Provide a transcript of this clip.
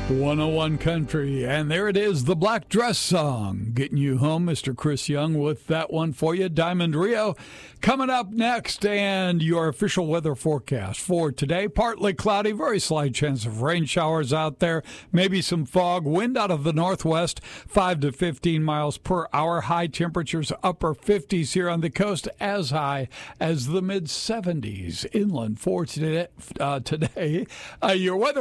101 Country, and there it is, the Black Dress Song. Getting you home, Mr. Chris Young with that one for you. Diamond Rio coming up next, and your official weather forecast for today. Partly cloudy, very slight chance of rain showers out there, maybe some fog, wind out of the northwest, 5 to 15 miles per hour. High temperatures, upper 50s here on the coast, as high as the mid-70s inland for today. Your weather